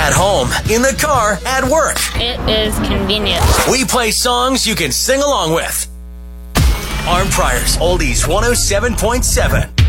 At home, in the car, at work. It is convenient. We play songs you can sing along with. Arm Prior's Oldies 107.7.